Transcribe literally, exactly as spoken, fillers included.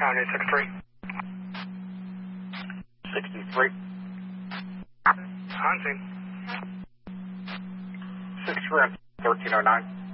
County six three. sixty-three. On scene. six three, thirteen oh nine.